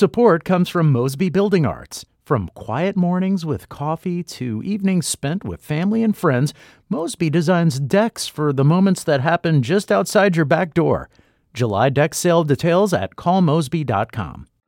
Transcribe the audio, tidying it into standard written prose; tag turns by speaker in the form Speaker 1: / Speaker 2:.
Speaker 1: Support comes from Mosby Building Arts. From quiet mornings with coffee to evenings spent with family and friends, Mosby designs decks for the moments that happen just outside your back door. July deck sale details at callmosby.com.